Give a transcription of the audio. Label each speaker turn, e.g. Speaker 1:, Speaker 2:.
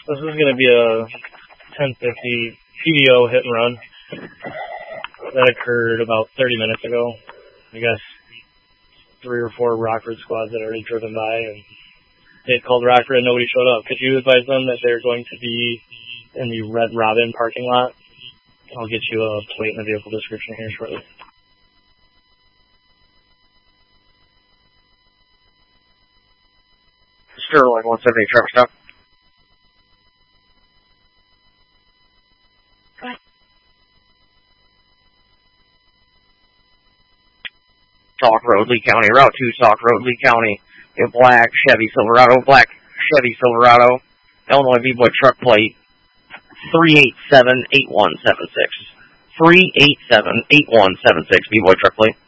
Speaker 1: This is going to be a 1050 PDO hit and run that occurred about 30 minutes ago. I guess 3 or 4 Rockford squads that already driven by, and they called Rockford and nobody showed up. Could you advise them that they're going to be in the Red Robin parking lot? I'll get you a plate and a vehicle description here shortly.
Speaker 2: Sterling 178 traffic stop. Sauk Road, Lee County, Route 2, Sauk Road, Lee County. A black Chevy Silverado, Illinois B-Boy truck plate, 387-8176. 387-8176, B-Boy truck plate.